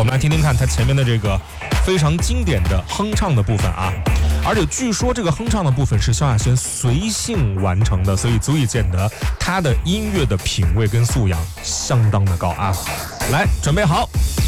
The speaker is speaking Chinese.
我们来听听看他前面的这个非常经典的哼唱的部分啊。而且据说这个哼唱的部分是萧亚轩随性完成的，所以足以见得他的音乐的品味跟素养相当的高啊。来，准备好。